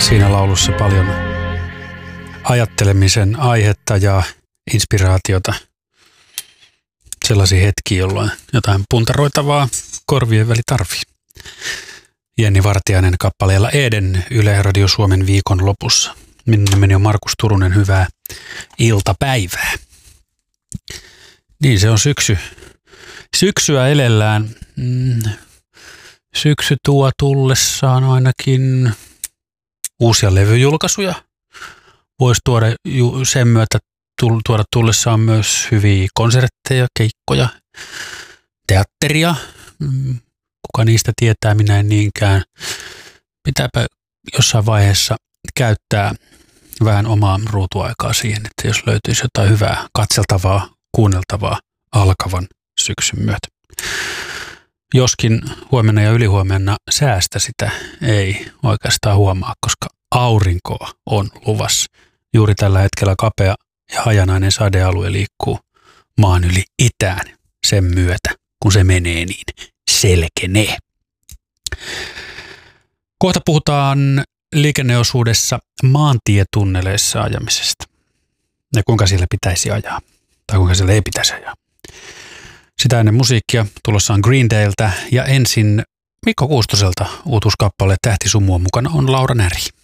Siinä laulussa paljon ajattelemisen aihetta ja inspiraatiota. Sellaisia hetkiä, jolloin jotain puntaroitavaa korvien väli tarvii. Jenni Vartiainen kappaleella Eden Yle Radio Suomen viikon lopussa. Minne meni jo Markus Turunen, hyvää iltapäivää. Niin, se on syksy. Syksyä elellään. Syksy tuo tullessaan ainakin uusia levyjulkaisuja. Voisi tuoda sen myötä tuoda tullessaan myös hyviä konsertteja, keikkoja, teatteria. Kuka niistä tietää, minä en niinkään. Pitääpä jossain vaiheessa käyttää vähän omaa ruutuaikaa siihen, että jos löytyisi jotain hyvää katseltavaa, kuunneltavaa alkavan syksyn myötä. Joskin huomenna ja ylihuomenna säästä sitä ei oikeastaan huomaa, koska aurinkoa on luvassa. Juuri tällä hetkellä kapea ja hajanainen sadealue liikkuu maan yli itään sen myötä, kun se menee niin selkenee. Kohta puhutaan liikenneosuudessa maantietunneleissa ajamisesta ja kuinka siellä pitäisi ajaa tai kuinka siellä ei pitäisi ajaa. Sitä ennen musiikkia tulossa on Green Dayltä ja ensin Mikko Kuustoselta uutuuskappale Tähti sumua, mukana on Laura Näri.